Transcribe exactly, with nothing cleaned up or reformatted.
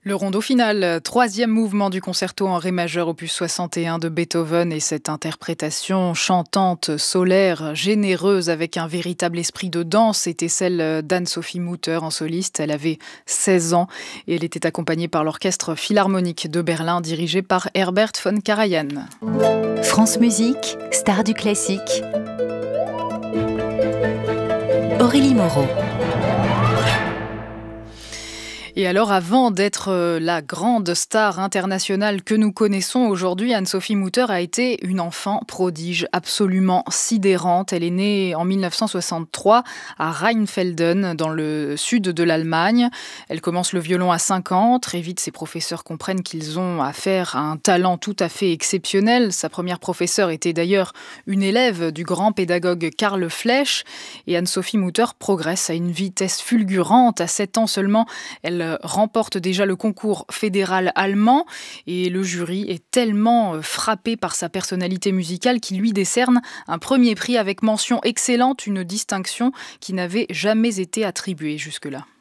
Le rondo final, troisième mouvement du concerto en ré majeur opus soixante et un de Beethoven et cette interprétation chantante, solaire, généreuse avec un véritable esprit de danse était celle d'Anne-Sophie Mutter en soliste. Elle avait seize ans et elle était accompagnée par l'orchestre philharmonique de Berlin dirigé par Herbert von Karajan. France Musique, star du classique. Aurélie Moreau. Et alors, avant d'être la grande star internationale que nous connaissons aujourd'hui, Anne-Sophie Mutter a été une enfant prodige absolument sidérante. Elle est née en mille neuf cent soixante-trois à Rheinfelden, dans le sud de l'Allemagne. Elle commence le violon à cinq ans. Très vite, ses professeurs comprennent qu'ils ont affaire à un talent tout à fait exceptionnel. Sa première professeure était d'ailleurs une élève du grand pédagogue Karl Flesch. Et Anne-Sophie Mutter progresse à une vitesse fulgurante. À sept ans seulement, elle remporte déjà le concours fédéral allemand et le jury est tellement frappé par sa personnalité musicale qu'il lui décerne un premier prix avec mention excellente, une distinction qui n'avait jamais été attribuée jusque-là.